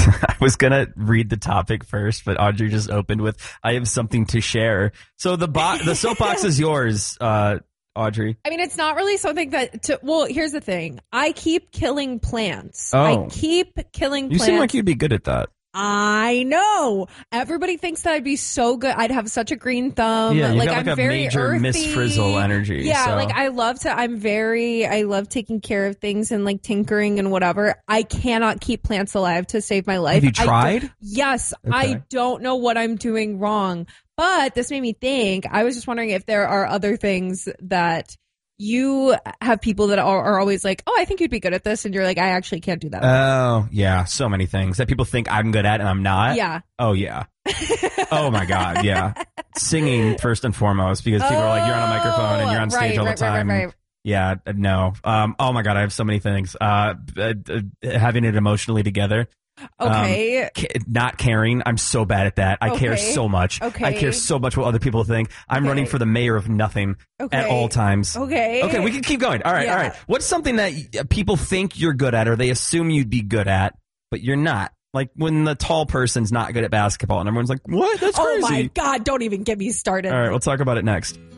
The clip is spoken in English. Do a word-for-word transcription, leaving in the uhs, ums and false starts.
I was going to read the topic first, but Audrey just opened with, I have something to share. So the bo- the soapbox is yours, uh, Audrey. I mean, it's not really something that, to, well, here's the thing. I keep killing plants. Oh. I keep killing You plants. seem like you'd be good at that. I know. Everybody thinks that I'd be so good. I'd have such a green thumb. Yeah, you like got I'm like a very major earthy. Miss Frizzle energy. Yeah, so. like I love to. I'm very. I love taking care of things and like tinkering and whatever. I cannot keep plants alive to save my life. Have you I tried? do- yes, Okay. I don't know what I'm doing wrong, but this made me think. I was just wondering if there are other things that you have people that are, are always like, oh, I think you'd be good at this. And you're like, I actually can't do that. Oh, yeah. So many things that people think I'm good at and I'm not. Yeah. Oh, yeah. Oh, my God. Yeah. Singing first and foremost, because people are like, you're on a microphone and you're on stage right, all the right, right, time. right, right. Yeah. No. Um, oh, my God. I have so many things. Uh, uh, uh, having it emotionally together. Okay. Um, ca- not caring. I'm so bad at that. I Okay. care so much. Okay. I care so much what other people think. I'm Okay. running for the mayor of nothing Okay. at all times. Okay. Okay, we can keep going. All right, Yeah. all right. What's something that y- people think you're good at or they assume you'd be good at, but you're not? Like when the tall person's not good at basketball and everyone's like, what? That's Oh crazy. my God, don't even get me started. All right, we'll talk about it next.